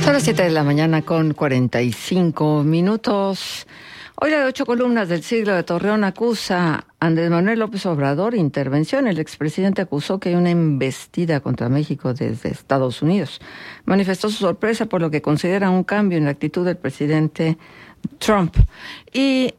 Son las 7 de la mañana con 45 minutos. Hoy la de 8 columnas del siglo de Torreón acusa a Andrés Manuel López Obrador intervención. El expresidente acusó que hay una embestida contra México desde Estados Unidos. Manifestó su sorpresa por lo que considera un cambio en la actitud del presidente Trump. Y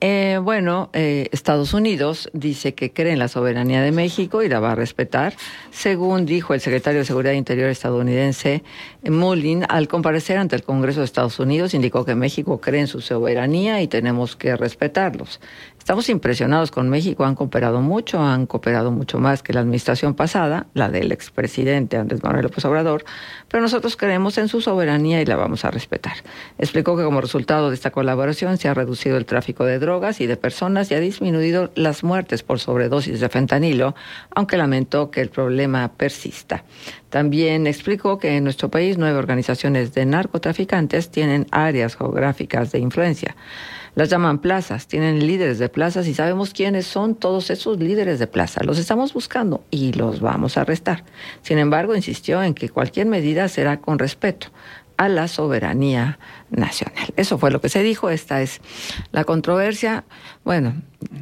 Estados Unidos dice que cree en la soberanía de México y la va a respetar, según dijo el secretario de Seguridad Interior estadounidense Mullin al comparecer ante el Congreso de Estados Unidos. Indicó que México cree en su soberanía y tenemos que respetarlos. Estamos impresionados con México, han cooperado mucho más que la administración pasada, la del expresidente Andrés Manuel López Obrador, pero nosotros creemos en su soberanía y la vamos a respetar. Explicó que como resultado de esta colaboración se ha reducido el tráfico de drogas y de personas y ha disminuido las muertes por sobredosis de fentanilo, aunque lamentó que el problema persista. También explicó que en nuestro país 9 organizaciones de narcotraficantes tienen áreas geográficas de influencia. Las llaman plazas, tienen líderes de plazas y sabemos quiénes son todos esos líderes de plaza. Los estamos buscando y los vamos a arrestar. Sin embargo, insistió en que cualquier medida será con respeto a la soberanía nacional. Eso fue lo que se dijo. Esta es la controversia. Bueno,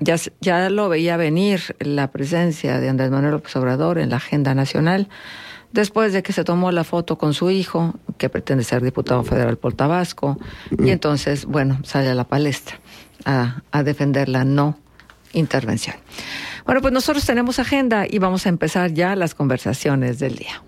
ya lo veía venir la presencia de Andrés Manuel López Obrador en la agenda nacional, después de que se tomó la foto con su hijo, que pretende ser diputado federal por Tabasco, y entonces, sale a la palestra a defender la no intervención. Bueno, pues nosotros tenemos agenda y vamos a empezar ya las conversaciones del día.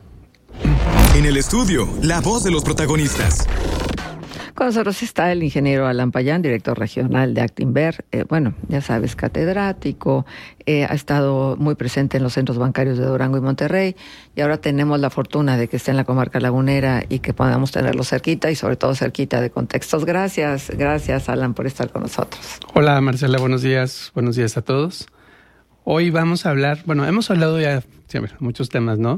En el estudio, la voz de los protagonistas. Con nosotros está el ingeniero Alan Payán, director regional de Actinver. Ya sabes, catedrático, ha estado muy presente en los centros bancarios de Durango y Monterrey, y ahora tenemos la fortuna de que esté en la comarca lagunera y que podamos tenerlo cerquita y sobre todo cerquita de contextos. Gracias, Alan, por estar con nosotros. Hola, Marcela, buenos días a todos. Hoy vamos a hablar, hemos hablado ya siempre muchos temas, ¿no?